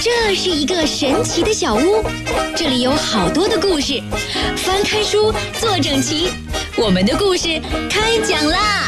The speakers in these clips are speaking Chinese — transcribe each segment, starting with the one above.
这是一个神奇的小屋，这里有好多的故事，翻开书，坐整齐，我们的故事开讲啦！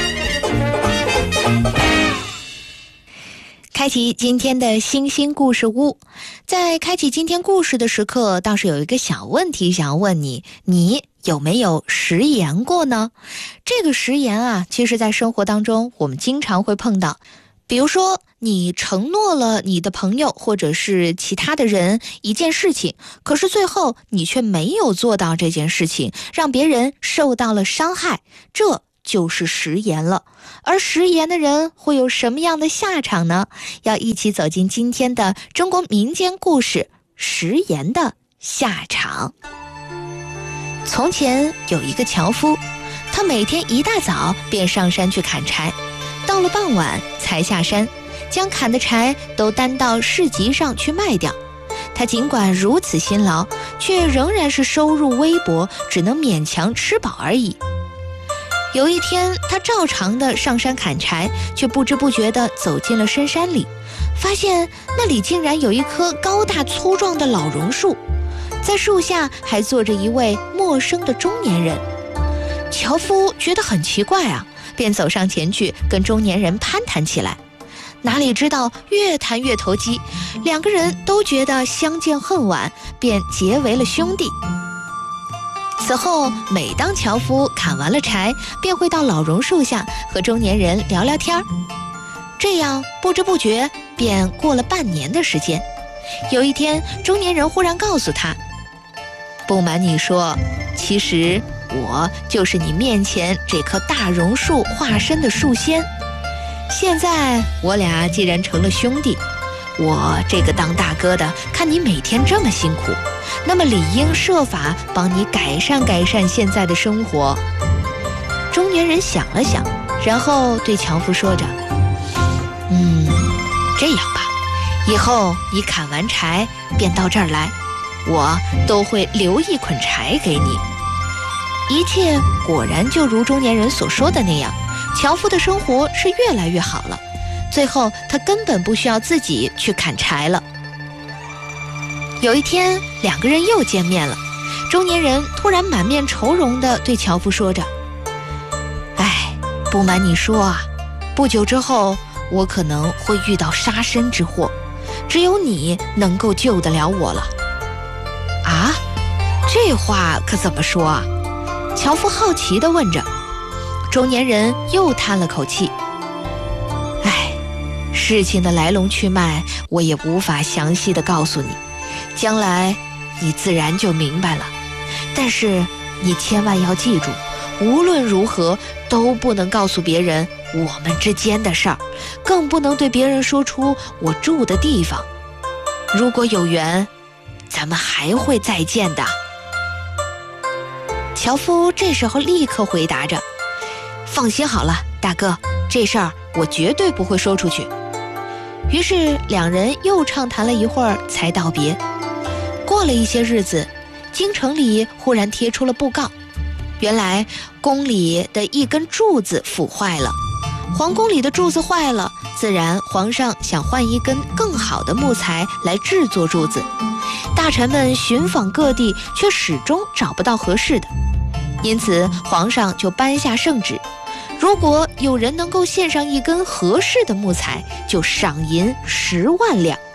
开启今天的星星故事屋。在开启今天故事的时刻，倒是有一个小问题想要问你，你有没有食言过呢？这个食言啊，其实在生活当中我们经常会碰到。比如说，你承诺了你的朋友或者是其他的人一件事情，可是最后你却没有做到这件事情，让别人受到了伤害，这就是食言了。而食言的人会有什么样的下场呢？要一起走进今天的中国民间故事《食言的下场》。从前有一个樵夫，他每天一大早便上山去砍柴，到了傍晚才下山，将砍的柴都担到市集上去卖掉。他尽管如此辛劳，却仍然是收入微薄，只能勉强吃饱而已。有一天，他照常的上山砍柴，却不知不觉地走进了深山里，发现那里竟然有一棵高大粗壮的老榕树，在树下还坐着一位陌生的中年人。樵夫觉得很奇怪啊，便走上前去跟中年人攀谈起来。哪里知道越谈越投机，两个人都觉得相见恨晚，便结为了兄弟。此后，每当樵夫砍完了柴，便会到老榕树下和中年人聊聊天。这样不知不觉便过了半年的时间。有一天，中年人忽然告诉他，不瞒你说，其实我就是你面前这棵大榕树化身的树仙。现在我俩既然成了兄弟，我这个当大哥的看你每天这么辛苦，那么理应设法帮你改善现在的生活。中年人想了想，然后对樵夫说着，这样吧，以后你砍完柴便到这儿来，我都会留一捆柴给你。一切果然就如中年人所说的那样，樵夫的生活是越来越好了，最后他根本不需要自己去砍柴了。有一天，两个人又见面了，中年人突然满面愁容地对樵夫说着，不瞒你说啊，不久之后我可能会遇到杀身之祸，只有你能够救得了我了。啊，这话可怎么说啊？樵夫好奇地问着。中年人又叹了口气，事情的来龙去脉我也无法详细地告诉你，将来你自然就明白了。但是你千万要记住，无论如何都不能告诉别人我们之间的事儿，更不能对别人说出我住的地方。如果有缘，咱们还会再见的。樵夫这时候立刻回答着，放心好了，大哥，这事儿我绝对不会说出去。于是两人又畅谈了一会儿才道别。过了一些日子，京城里忽然贴出了布告，原来宫里的一根柱子腐坏了。皇宫里的柱子坏了，自然皇上想换一根更好的木材来制作柱子。大臣们寻访各地，却始终找不到合适的，因此皇上就颁下圣旨，如果有人能够献上一根合适的木材，就赏银10万两。